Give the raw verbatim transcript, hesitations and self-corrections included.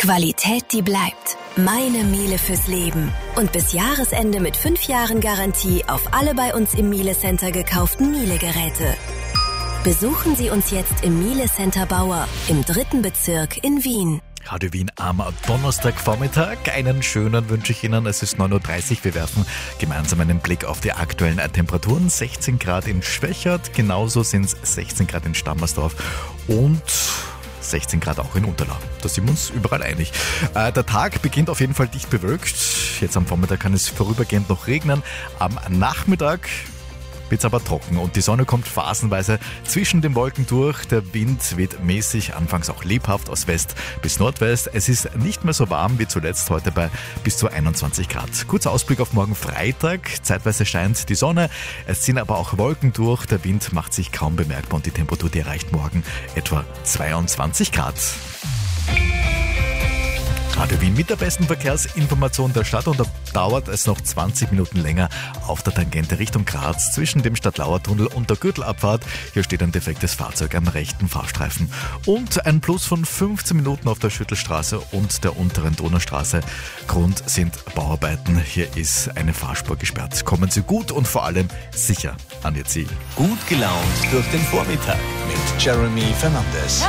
Qualität, die bleibt. Meine Miele fürs Leben. Und bis Jahresende mit fünf Jahren Garantie auf alle bei uns im Miele Center gekauften Miele-Geräte. Besuchen Sie uns jetzt im Miele Center Bauer im dritten Bezirk in Wien. Radio Wien am Donnerstagvormittag. Einen schönen wünsche ich Ihnen. Es ist neun Uhr dreißig. Wir werfen gemeinsam einen Blick auf die aktuellen Temperaturen. sechzehn Grad in Schwächert, genauso sind es sechzehn Grad in Stammersdorf und sechzehn Grad auch in Unterlau. Da sind wir uns überall einig. Äh, der Tag beginnt auf jeden Fall dicht bewölkt. Jetzt am Vormittag kann es vorübergehend noch regnen. Am Nachmittag wird es aber trocken und die Sonne kommt phasenweise zwischen den Wolken durch. Der Wind weht mäßig, anfangs auch lebhaft aus West bis Nordwest. Es ist nicht mehr so warm wie zuletzt, heute bei bis zu einundzwanzig Grad. Kurzer Ausblick auf morgen Freitag. Zeitweise scheint die Sonne, es ziehen aber auch Wolken durch. Der Wind macht sich kaum bemerkbar und die Temperatur, die erreicht morgen etwa zweiundzwanzig Grad. Radio Wien mit der besten Verkehrsinformation der Stadt und da dauert es noch zwanzig Minuten länger auf der Tangente Richtung Graz zwischen dem Stadtlauer-Tunnel und der Gürtelabfahrt. Hier steht ein defektes Fahrzeug am rechten Fahrstreifen. Und ein Plus von fünfzehn Minuten auf der Schüttelstraße und der unteren Donaustraße. Grund sind Bauarbeiten. Hier ist eine Fahrspur gesperrt. Kommen Sie gut und vor allem sicher an Ihr Ziel. Gut gelaunt durch den Vormittag mit Jeremy Fernandes.